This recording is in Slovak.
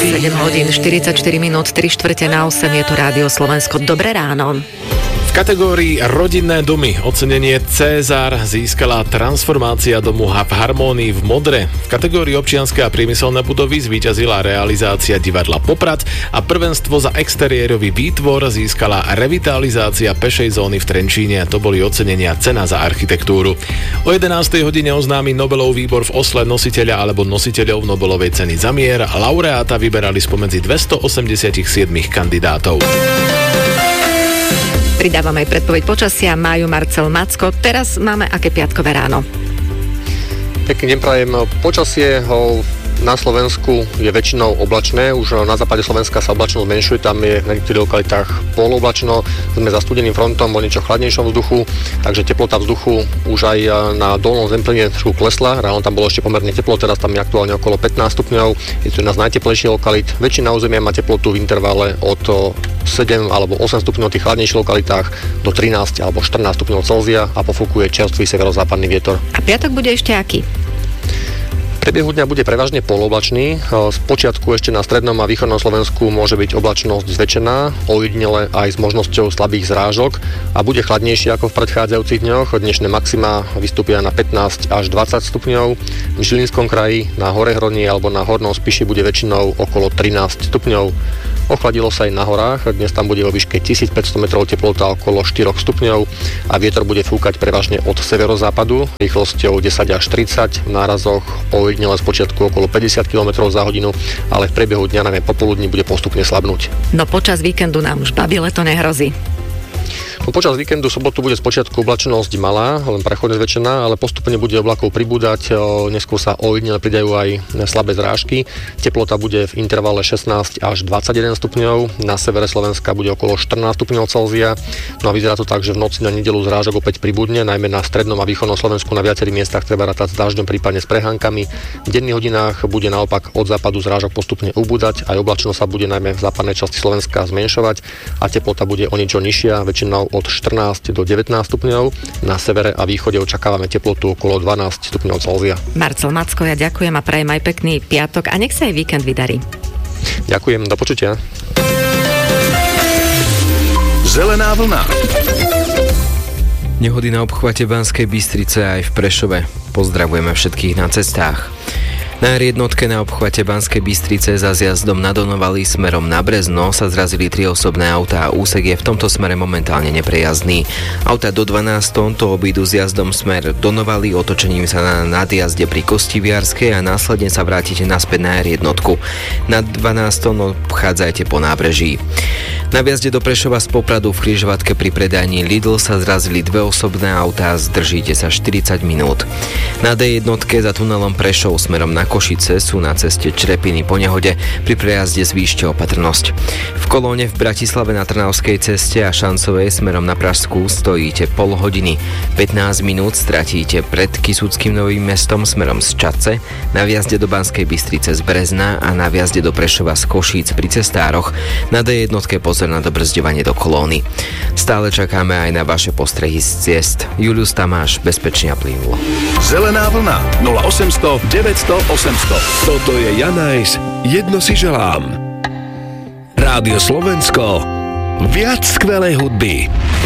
hodín 44 minút, 7:45 je tu Rádio Slovensko. Dobré ráno. V kategórii rodinné domy ocenenie César získala transformácia domu v Harmónii v Modre. V kategórii občianske a priemyselné budovy zvíťazila realizácia divadla Poprad a prvenstvo za exteriérový výtvor získala revitalizácia pešej zóny v Trenčíne. To boli ocenenia Cena za architektúru. O 11. hodine oznámi Nobelov výbor v Osle nositeľa alebo nositeľov Nobelovej ceny za mier. Laureáta vyberali spomedzi 287 kandidátov. Pridávam aj predpoveď počasia, Máju Marcel Macko. Teraz máme aké piatkové ráno? Pekný deň prajem. Počasie na Slovensku je väčšinou oblačné, už na západe Slovenska sa oblačnosť zmenšuje, tam je na niektorých lokalitách poloblačno, sme za studeným frontom o niečo chladnejšom vzduchu, takže teplota vzduchu už aj na dolnom Zempline trošku klesla, ráno tam bolo ešte pomerne teplo, teraz tam je aktuálne okolo 15 stupňov, je to jedna z najteplejších lokalít, väčšina územia má teplotu v intervale od 7 alebo 8 stupňov v tých chladnejších lokalitách do 13 alebo 14 stupňov Celzia a pofúkuje čerstvý severozápadný vietor. A piatok bude ešte aký? V priebehu dňa bude prevažne poloblačný. Z počiatku ešte na strednom a východnom Slovensku môže byť oblačnosť zväčšená, ojedinele aj s možnosťou slabých zrážok a bude chladnejšie ako v predchádzajúcich dňoch. Dnešné maxima vystúpia na 15 až 20 stupňov. V Žilinskom kraji na Horehroní alebo na Hornom Spiši bude väčšinou okolo 13 stupňov. Ochladilo sa aj na horách, dnes tam bude vo výške 1500 metrov teplota okolo 4 stupňov a vietor bude fúkať prevažne od severozápadu rýchlosťou 10 až 30, v nárazoch ojedinele z počiatku okolo 50 km za hodinu, ale v priebehu dňa najmä popoludní bude postupne slabnúť. No počas víkendu nám už babile to nehrozí. Počas víkendu sobotu bude spočiatku oblačnosť malá, len prechodne zväčšená, ale postupne bude oblakov pribúdať, neskôr sa ojedinele pridajú aj slabé zrážky. Teplota bude v intervale 16 až 21 stupňov, na severe Slovenska bude okolo 14 stupňov Celzia. No a vyzerá to tak, že v noci na nedeľu zrážok opäť pribudne, najmä na strednom a východnom Slovensku na viacerých miestach treba rátať s dážďom, prípadne s prehánkami. V denných hodinách bude naopak od západu zrážok postupne ubúdať, aj oblačnosť sa bude najmä v západnej časti Slovenska zmenšovať a teplota bude o niečo nižšia, väčšinou od 14 do 19 stupňov. Na severe a východe očakávame teplotu okolo 12 stupňov Celzia. Marcel Macko, ja ďakujem a prajem aj pekný piatok a nech sa aj víkend vydarí. Ďakujem, do počutia. Zelená vlna. Nehody na obchvate Banskej Bystrice aj v Prešove. Pozdravujeme všetkých na cestách. Na R1 na obchvate Banskej Bystrice za zjazdom na Donovali smerom na Brezno sa zrazili 3 osobné autá a úsek je v tomto smere momentálne neprejazdný. Autá do 12 tón to obídu zjazdom smer Donovali, otočením sa na nadjazde pri Kostiviarskej a následne sa vrátite naspäť na R1. Na 12 tón obchádzajte po nábreží. Na vjazde do Prešova z Popradu v križovatke pri predajni Lidl sa zrazili 2 osobné autá, zdržíte sa 40 minút. Na D1 za tunelom Prešov smerom na Košice sú na ceste Črepiny po nehode, pri prejazde zvýšte opatrnosť. V kolóne v Bratislave na Trnavskej ceste a Šancovej smerom na Pražskú stojíte pol hodiny. 15 minút stratíte pred Kysuckým Novým Mestom smerom z Čadce, na vjazde do Banskej Bystrice z Brezna a na vjazde do Prešova z Košíc pri cestároch. Na D1 pozor na dobrzďovanie do kolóny. Stále čakáme aj na vaše postrehy z ciest. Julius Tamáš, bezpečne a plynulo. Zelená vlna 0800 900 800. Toto je Janajs, jedno si želám. Rádio Slovensko, viac skvelej hudby.